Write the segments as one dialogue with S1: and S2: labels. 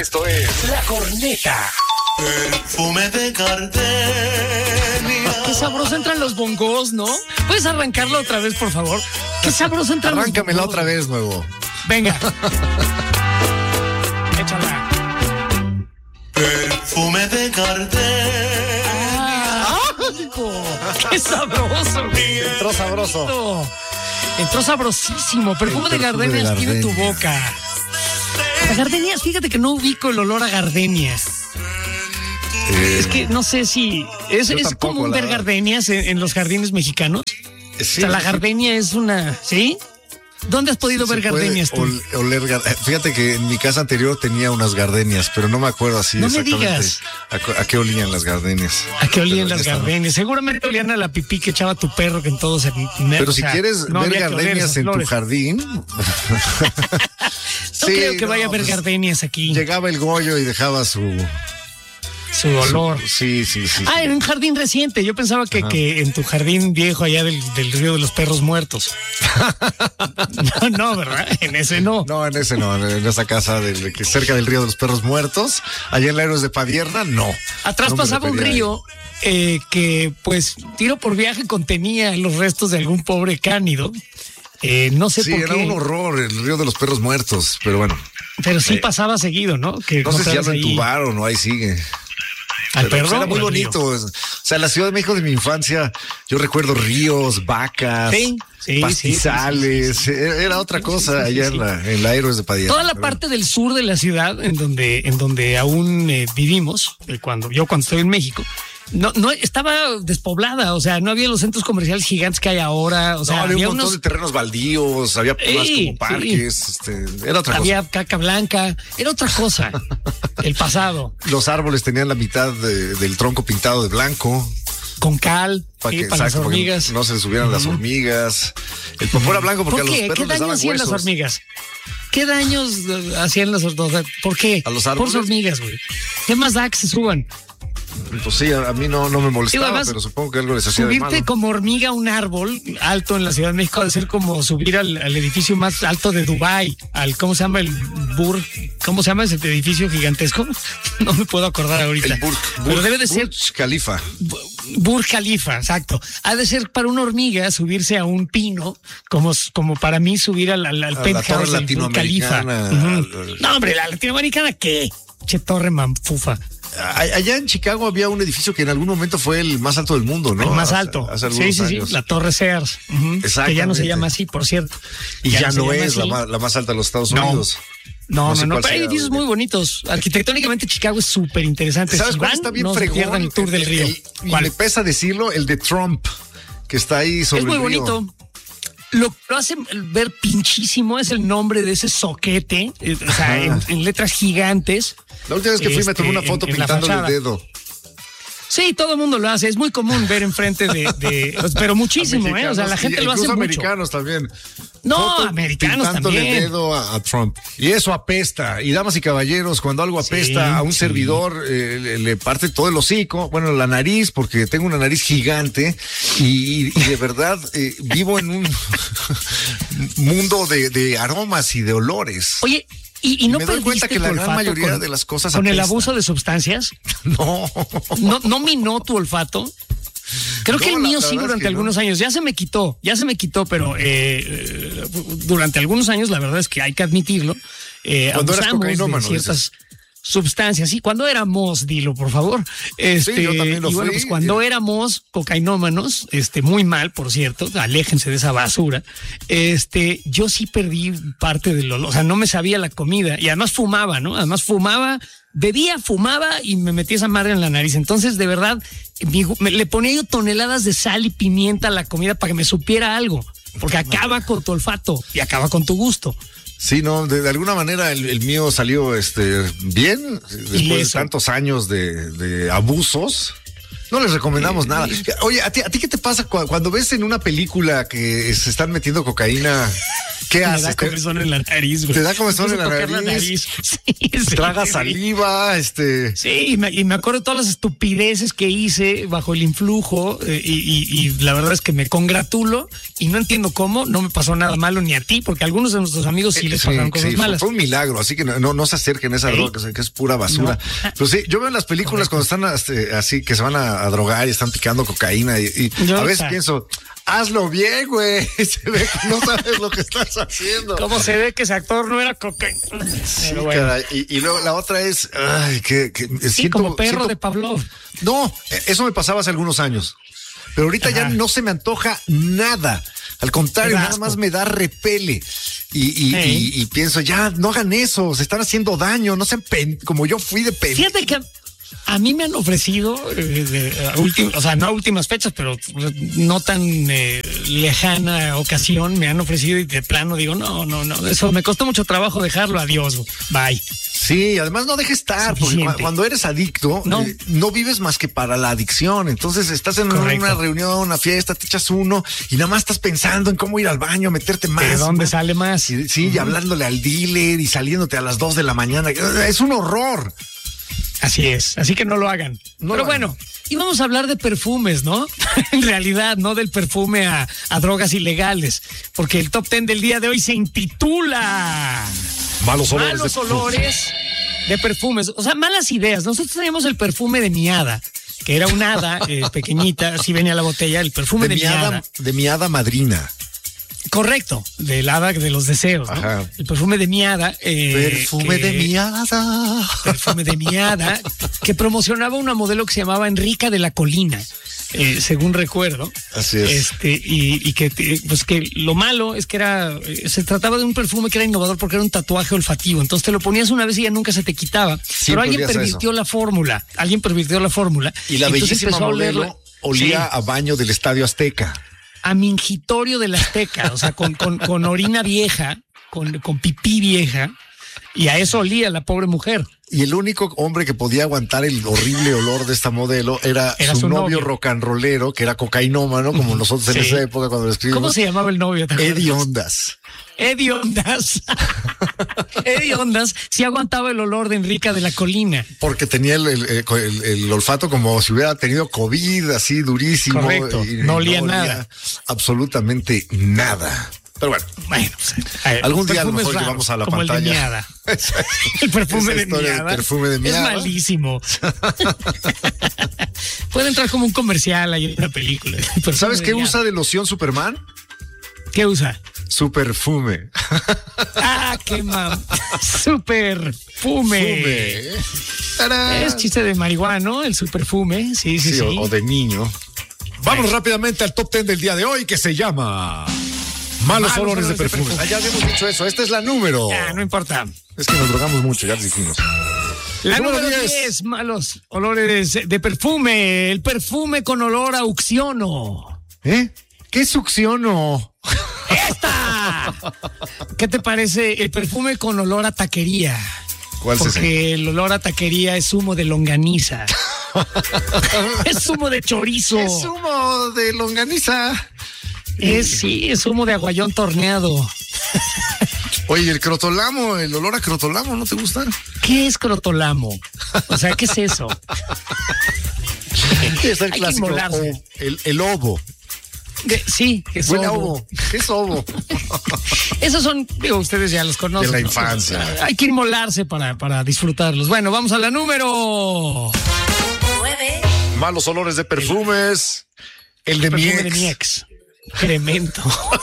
S1: Esto es La Corneta.
S2: Perfume de gardenia.
S3: Qué sabroso entran los bongos, ¿no? ¿Puedes arrancarlo otra vez, por favor? Qué sabroso entran los bongos.
S1: Arráncamela otra vez, nuevo.
S3: Venga. Échala.
S2: Perfume de gardenia.
S3: ¡Qué sabroso!
S1: Entró sabroso.
S3: Entró sabrosísimo. Perfume de gardenias tiene tu boca. Las gardenias, fíjate que no ubico el olor a gardenias. Es que no sé si... ¿Es común ver gardenias en los jardines mexicanos?
S1: Sí,
S3: o sea, la gardenia es una... ¿Sí? ¿Dónde has podido ver gardenias tú?
S1: Fíjate que en mi casa anterior tenía unas gardenias, pero no me acuerdo así
S3: no
S1: exactamente.
S3: Me digas.
S1: ¿A qué olían las gardenias?
S3: ¿A qué olían las gardenias? Seguramente olían a la pipí que echaba tu perro, que en todos...
S1: Pero si quieres ver gardenias en tu jardín...
S3: No creo que vaya a haber gardenias aquí.
S1: Llegaba el Goyo y dejaba su olor. Sí.
S3: En un jardín reciente. Yo pensaba que en tu jardín viejo allá del Río de los Perros Muertos. No, ¿verdad? En ese no.
S1: No, en ese no. En esa casa que cerca del Río de los Perros Muertos, allá en la Héroes de Padierna, no.
S3: Atrás pasaba un río que, pues, tiro por viaje contenía los restos de algún pobre cánido. No sé por qué.
S1: Sí, era un horror el Río de los Perros Muertos, pero bueno.
S3: Pero sí pasaba seguido, ¿no? Que
S1: no sé si ya lo entubaron o ahí sigue.
S3: ¿Al perro?
S1: Era muy bonito. O sea, en la Ciudad de México de mi infancia, yo recuerdo ríos, vacas, pastizales. Sí. Era otra cosa allá en la Héroes de Padilla.
S3: Toda la parte del sur de la ciudad, en donde aún vivimos, cuando estoy en México, no estaba despoblada, o sea, no había los centros comerciales gigantes que hay ahora, o sea,
S1: había un montón de terrenos baldíos, había más como parques, era otra cosa.
S3: Había caca blanca, era otra cosa, el pasado.
S1: Los árboles tenían la mitad del tronco pintado de blanco.
S3: Con cal, para las hormigas.
S1: No se les subieran las hormigas. El popó era blanco porque a los perros
S3: ¿Qué
S1: les daban
S3: hacían
S1: huesos.
S3: las hormigas? ¿Qué daños hacían las hormigas? ¿Por qué?
S1: A los árboles.
S3: Por las hormigas, güey. ¿Qué más da que se suban?
S1: Pues sí, a mí no me molestaba, además, pero supongo que algo les hacía de malo.
S3: Subirte como hormiga a un árbol alto en la Ciudad de México debe ser como subir al edificio más alto de Dubái, ¿cómo se llama ¿cómo se llama ese edificio gigantesco? No me puedo acordar ahorita. Pero debe de ser
S1: Burj Khalifa.
S3: Burj Khalifa, exacto. Ha de ser para una hormiga subirse a un pino, como para mí subir al penthouse del Burj Khalifa. No, hombre, la latinoamericana, ¿qué? Che torre manfufa.
S1: Allá en Chicago había un edificio que en algún momento fue el más alto del mundo, ¿no?
S3: El más alto.
S1: Hace algunos años.
S3: La Torre Sears. Que ya no se llama así, por cierto.
S1: Y ya no es la más alta de los Estados Unidos.
S3: No, pero hay edificios muy bonitos. Arquitectónicamente Chicago es súper interesante.
S1: ¿Sabes cuál está bien fregón?
S3: Pierdan el tour del río.
S1: Y me pesa decirlo, el de Trump, que está ahí sobre el río.
S3: Es muy bonito. Lo hace ver pinchísimo es el nombre de ese soquete, o sea, en letras gigantes.
S1: La última vez que fui me tomé una foto pintándole el dedo.
S3: Sí, todo el mundo lo hace. Es muy común ver enfrente pero muchísimo, o sea, la gente lo hace mucho.
S1: Americanos también.
S3: No, americanos también.
S1: El dedo a Trump. Y eso apesta. Y damas y caballeros, cuando algo apesta a un servidor, le parte todo el hocico, bueno, la nariz, porque tengo una nariz gigante y de verdad vivo en un mundo de aromas y de olores.
S3: Oye, ¿Y no
S1: me doy cuenta que la gran mayoría de las cosas
S3: con el abuso de sustancias? ¿No minó tu olfato? Creo que el mío sí durante algunos años. Ya se me quitó, pero durante algunos años la verdad es que hay que admitirlo.
S1: Cuando eras cocainómano,
S3: ciertas sustancias, sí, cuando éramos, dilo por favor.
S1: Sí, yo también lo fui.
S3: Bueno, pues cuando éramos cocainómanos, muy mal, por cierto, aléjense de esa basura. Yo sí perdí parte del olor, o sea, no me sabía la comida y además fumaba, ¿no? Además bebía, fumaba y me metía esa madre en la nariz. Entonces, de verdad, le ponía yo toneladas de sal y pimienta a la comida para que me supiera algo, porque acaba con tu olfato y acaba con tu gusto.
S1: Sí, no, de alguna manera el mío salió bien después de tantos años de abusos. No les recomendamos nada. Oye, ¿a ti qué te pasa cuando ves en una película que se están metiendo cocaína? ¿Qué haces?
S3: Me da comezón en la nariz, güey.
S1: ¿Te da comezón en la nariz?
S3: Sí,
S1: Tragas saliva,
S3: Sí, y me acuerdo de todas las estupideces que hice bajo el influjo y la verdad es que me congratulo y no entiendo cómo, no me pasó nada malo ni a ti, porque a algunos de nuestros amigos sí les pasaron cosas malas.
S1: Fue un milagro, así que no se acerquen a esa droga, que es pura basura. No. Pero sí, yo veo en las películas cuando están así, que se van a drogar y están picando cocaína y a veces pienso... Hazlo bien, güey. Se ve que no sabes lo que estás haciendo.
S3: ¿Cómo se ve que ese actor no era cocaína?
S1: Sí, bueno. Caray. Y luego la otra es,
S3: sí, como perro de Pavlov.
S1: No, eso me pasaba hace algunos años. Pero ahorita ya no se me antoja nada. Al contrario, nada más me da repele. Y pienso, ya, no hagan eso. Se están haciendo daño. No sean como yo fui de peli.
S3: Fíjate que a mí me han ofrecido, o sea, no a últimas fechas, pero no tan lejana ocasión, me han ofrecido y de plano digo, no, eso me costó mucho trabajo dejarlo, adiós, bye.
S1: Sí, además no dejes estar, porque cuando eres adicto, no vives más que para la adicción. Entonces estás en una reunión, una fiesta, te echas uno y nada más estás pensando en cómo ir al baño, meterte más.
S3: ¿De dónde sale más?
S1: Sí, y hablándole al dealer y saliéndote a las 2 de la mañana. Es un horror.
S3: Así es, así que no lo hagan. Pero bueno, íbamos a hablar de perfumes, ¿no? En realidad, no del perfume a drogas ilegales, porque el top 10 del día de hoy se intitula
S1: Malos
S3: olores de perfumes. O sea, malas ideas. Nosotros teníamos el perfume de mi hada, que era una hada pequeñita, así venía la botella, el perfume de mi hada.
S1: De mi hada madrina.
S3: Correcto, del hada de los deseos, ¿no? El perfume de mi hada.
S1: Perfume de mi hada.
S3: Perfume de mi hada, que promocionaba una modelo que se llamaba Enrica de la Colina, según recuerdo.
S1: Así es.
S3: Y que lo malo es que se trataba de un perfume que era innovador porque era un tatuaje olfativo. Entonces te lo ponías una vez y ya nunca se te quitaba. Pero alguien pervirtió la fórmula.
S1: Y la bellísima modelo olía a baño del Estadio Azteca.
S3: A mingitorio del Azteca, o sea, con orina vieja, con pipí vieja, y a eso olía la pobre mujer.
S1: Y el único hombre que podía aguantar el horrible olor de esta modelo era su novio rock and rollero, que era cocainómano, como nosotros en esa época cuando lo escribimos.
S3: ¿Cómo se llamaba el novio?
S1: Eddie Ondas.
S3: Eddie Ondas sí aguantaba el olor de Enrica de la Colina.
S1: Porque tenía el olfato como si hubiera tenido COVID, así durísimo.
S3: Correcto, no olía nada.
S1: Absolutamente nada. Pero bueno,
S3: pues,
S1: algún día a lo mejor llevamos a la pantalla.
S3: El perfume de mi hada.
S1: El perfume de mi hada.
S3: Es malísimo. Puede entrar como un comercial ahí en una película.
S1: ¿Sabes qué usa de loción Superman?
S3: ¿Qué usa?
S1: Su perfume.
S3: ¡Qué Su perfume. Es chiste de marihuana, ¿no? El superfume. Sí.
S1: O de niño. Vamos rápidamente al top 10 del día de hoy, que se llama Malos olores de perfume. Ya habíamos dicho eso. Esta es la número.
S3: No importa.
S1: Es que nos drogamos mucho, ya dijimos.
S3: La número 10, malos olores de perfume. El perfume con olor a uxiono.
S1: ¿Qué es uxiono?
S3: ¡Esta! ¿Qué te parece el perfume con olor a taquería?
S1: ¿Cuál es ese?
S3: Porque el olor a taquería es humo de longaniza. Es humo de chorizo.
S1: Es humo de longaniza.
S3: Es humo de aguayón torneado.
S1: Oye, el crotolamo, el olor a crotolamo, ¿no te gusta?
S3: ¿Qué es crotolamo? O sea, ¿qué es eso?
S1: Es el clásico. El ovo.
S3: Sí, que es
S1: ovo. ¿Qué es ovo?
S3: Esos son, ustedes ya los conocen.
S1: De la infancia.
S3: ¿No? Hay que inmolarse para disfrutarlos. Bueno, vamos a la número
S4: 9.
S1: Malos olores de perfumes. El de
S3: perfume de mi ex. Cremento.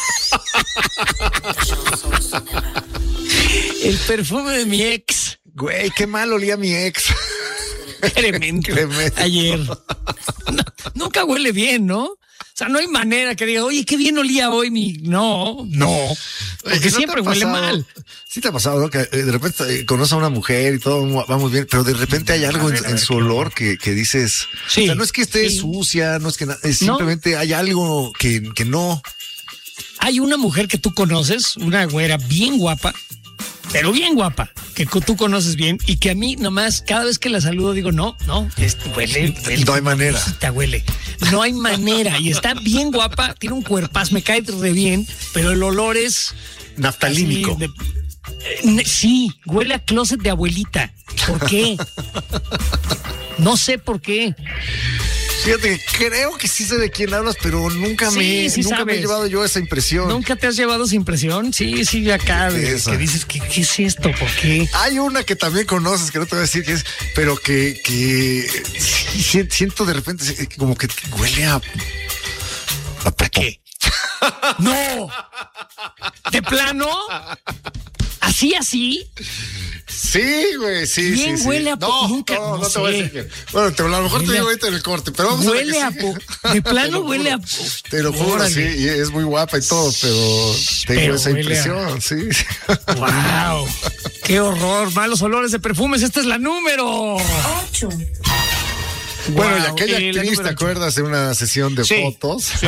S3: El perfume de mi ex.
S1: Güey, qué mal olía mi ex.
S3: Cremento. Ayer. Nunca huele bien, ¿no? O sea, no hay manera que diga, oye, qué bien olía hoy No. Porque siempre huele mal.
S1: Sí te ha pasado, ¿no? Que de repente conoces a una mujer y todo va muy bien, pero de repente hay algo en su olor que dices,
S3: sí,
S1: o sea, no es que esté sucia, no es que simplemente hay algo que no.
S3: Hay una mujer que tú conoces, una güera bien guapa, pero bien guapa, que tú conoces bien y que a mí nomás cada vez que la saludo digo, no, huele.
S1: No hay manera.
S3: Huele. No hay manera. Y está bien guapa, tiene un cuerpazo, me cae re bien, pero el olor es...
S1: naftalínico.
S3: Sí, huele a closet de abuelita. ¿Por qué? No sé por qué.
S1: Fíjate, creo que sí sé de quién hablas, pero nunca me he llevado yo esa impresión.
S3: ¿Nunca te has llevado esa impresión? Sí, acá, que dices, ¿qué es esto? ¿Por qué?
S1: Hay una que también conoces, que no te voy a decir qué es, pero que siento de repente como que huele a
S3: qué? ¡No! ¿De plano? ¿Así?
S1: Sí, güey, sí.
S3: Bien
S1: sí,
S3: huele
S1: sí.
S3: a nunca,
S1: no te voy a decir que. Bueno, a lo mejor te digo ahorita en el corte, pero vamos
S3: huele
S1: a ver.
S3: De plano huele a.
S1: Te lo juro, sí, y es muy guapa y todo, pero tengo esa impresión, sí.
S3: ¡Wow! ¡Qué horror! Malos olores de perfumes. Esta es la número
S4: 8.
S1: Bueno, y aquella actriz, ¿te acuerdas de una sesión de fotos?
S3: Sí.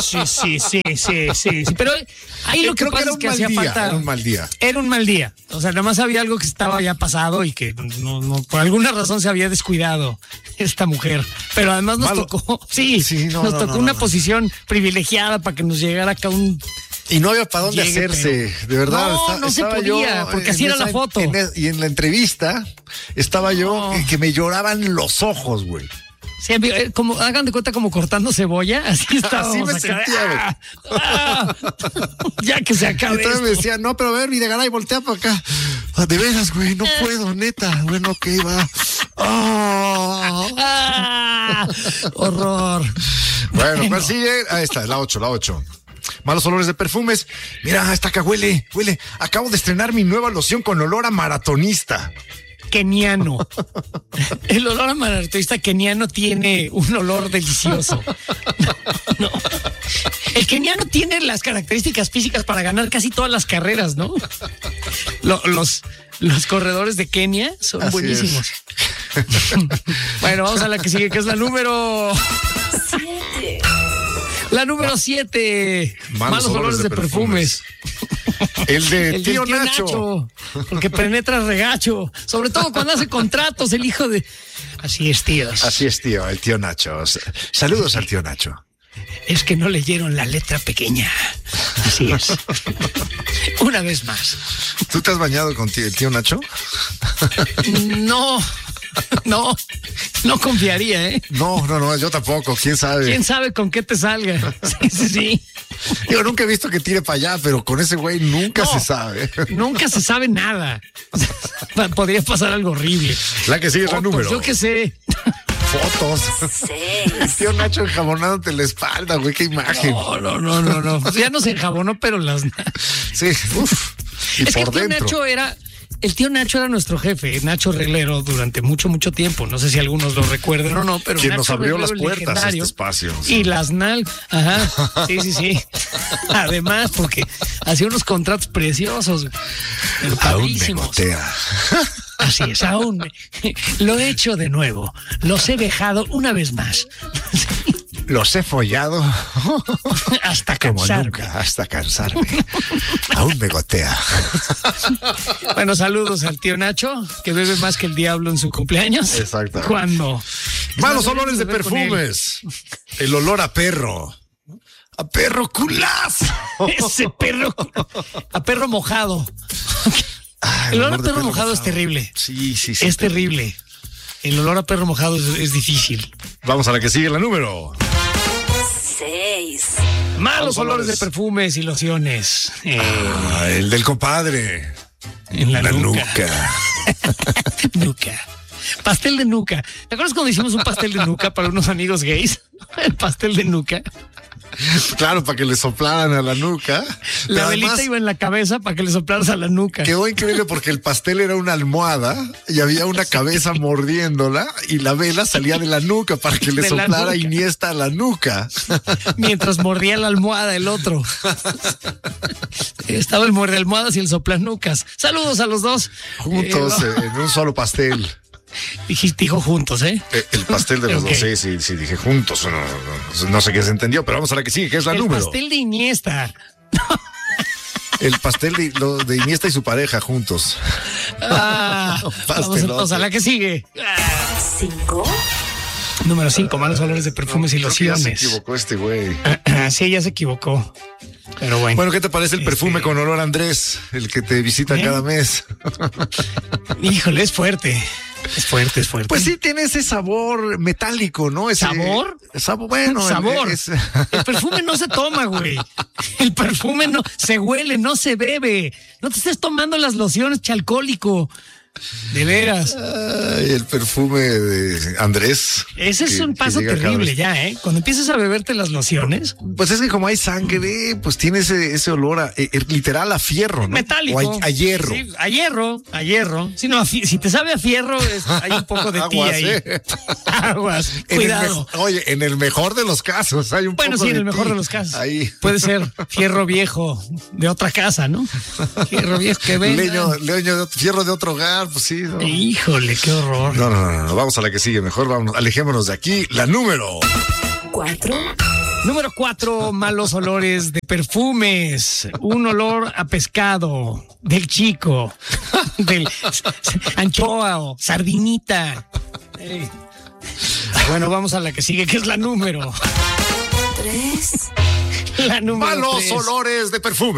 S3: Pero ahí lo que pasa es que hacía falta.
S1: Era un mal día.
S3: Era un mal día. O sea, nada más había algo que estaba ya pasado y que no por alguna razón se había descuidado esta mujer. Pero además nos tocó. Nos tocó una posición privilegiada para que nos llegara acá un.
S1: Y no había para dónde hacerse, de verdad.
S3: No se podía, porque así era la foto.
S1: Y en la entrevista estaba yo que me lloraban los ojos, güey.
S3: Sí, como, hagan de cuenta como cortando cebolla, así estábamos.
S1: Así me sentía,
S3: ya que se acabe.
S1: Entonces me decía, no, pero a ver, Videgaray, voltea para acá. De veras, güey, no puedo, neta. Bueno, ok, va.
S3: Horror.
S1: Bueno, ¿cuál sigue? Ahí está, la 8. Malos olores de perfumes. Mira, esta acá huele. Acabo de estrenar mi nueva loción con olor a maratonista.
S3: Keniano. El olor a maratonista keniano tiene un olor delicioso. No. El keniano tiene las características físicas para ganar casi todas las carreras, ¿no? Los corredores de Kenia son así buenísimos. Bueno, vamos a la que sigue, que es la número 7. La número 7. Malos olores de perfumes.
S1: El de tío Nacho.
S3: Porque penetra regacho. Sobre todo cuando hace contratos, el hijo de. Así es, tíos.
S1: Así es, tío, el tío Nacho. Saludos al tío Nacho.
S3: Es que no leyeron la letra pequeña. Así es. Una vez más.
S1: ¿Tú te has bañado con el tío Nacho? No confiaría, ¿eh? No, yo tampoco, quién sabe.
S3: ¿Quién sabe con qué te salga? Sí.
S1: Yo nunca he visto que tire para allá, pero con ese güey nunca se sabe.
S3: Nunca se sabe nada. Podría pasar algo horrible.
S1: La que sigue es la número.
S3: Yo qué sé.
S1: Fotos.
S4: 6.
S1: El tío Nacho enjabonándote la espalda, güey, qué imagen.
S3: No. Ya no se enjabonó, pero las.
S1: Sí, uf. Y
S3: es
S1: por
S3: que
S1: dentro.
S3: El tío Nacho era nuestro jefe, Nacho Reglero, durante mucho tiempo. No sé si algunos lo recuerden o no, pero
S1: quien
S3: Nacho
S1: nos abrió
S3: Reglero,
S1: las puertas a este espacio.
S3: Sí. Y las Ajá. Sí. Además, porque hacía unos contratos preciosos.
S1: Aún me gotea.
S3: Así es, aún lo he hecho de nuevo. Los he dejado una vez más.
S1: Los he follado
S3: hasta cansarme.
S1: Como nunca, hasta cansarme. Aún me gotea.
S3: Bueno, saludos al tío Nacho, que bebe más que el diablo en su cumpleaños.
S1: Exacto.
S3: ¿Cuándo?
S1: Malos olores de perfumes. El olor a perro. A perro culazo.
S3: Ese perro. A perro mojado. El olor a perro mojado es terrible.
S1: Sí.
S3: Es terrible. El olor a perro mojado es difícil.
S1: Vamos a la que sigue, la número
S4: 6.
S3: Malos olores de perfumes y lociones.
S1: El del compadre.
S3: En la
S1: nuca.
S3: Nuca. Pastel de nuca. ¿Te acuerdas cuando hicimos un pastel de nuca para unos amigos gays? El pastel de nuca.
S1: Claro, para que le soplaran a la nuca.
S3: La velita además, iba en la cabeza para que le soplaras a la nuca.
S1: Quedó increíble porque el pastel era una almohada y había una cabeza mordiéndola y la vela salía de la nuca para que le soplara Iniesta a la nuca.
S3: Mientras mordía la almohada el otro. Estaba el muerde almohadas y el soplanucas. Saludos a los dos.
S1: Juntos en un solo pastel.
S3: Dijo juntos, ¿eh?
S1: El pastel de los dos, sí, dije juntos. No sé qué se entendió, pero vamos a la que sigue, que es la número.
S3: El pastel de Iniesta.
S1: El pastel de Iniesta y su pareja juntos.
S3: Vamos entonces a la que sigue.
S4: 5.
S3: Número 5, malos olores de perfumes y
S1: Creo que ya
S3: lociones.
S1: se equivocó este güey.
S3: Sí, ya se equivocó. Pero bueno.
S1: Bueno, ¿qué te parece el perfume con olor a Andrés? El que te visita cada mes.
S3: Híjole, es fuerte. Es fuerte.
S1: Pues sí, tiene ese sabor metálico, ¿no? Ese,
S3: ¿Sabor?
S1: Bueno.
S3: Sabor. El perfume no se toma, güey. El perfume no se huele, no se bebe. No te estés tomando las lociones, chalcólico. De veras.
S1: Ay, el perfume de Andrés.
S3: Ese es un paso terrible ya, ¿eh? Cuando empiezas a beberte las lociones.
S1: Pues es que como hay sangre, pues tiene ese olor a, literal a fierro, ¿no?
S3: Metálico.
S1: O a hierro.
S3: Sí, a hierro. Si, no, si te sabe a fierro, hay un poco de ti
S1: Aguas,
S3: ahí. Aguas, cuidado.
S1: Oye, en el mejor de los casos hay un poco de
S3: Bueno, sí, en el mejor
S1: ti
S3: de los casos.
S1: ahí.
S3: Puede ser fierro viejo de otra casa, ¿no? Fierro viejo que venga.
S1: Fierro de otro hogar, pues sí. ¿No?
S3: Híjole, qué horror.
S1: No. Vamos a la que sigue. Mejor vámonos, alejémonos de aquí. La número
S4: 4.
S3: Número 4, malos olores de perfumes. Un olor a pescado del chico, del anchoa o sardinita. Bueno, vamos a la que sigue, que es la número
S4: 3.
S3: La número
S1: malos
S3: 3.
S1: olores de perfume.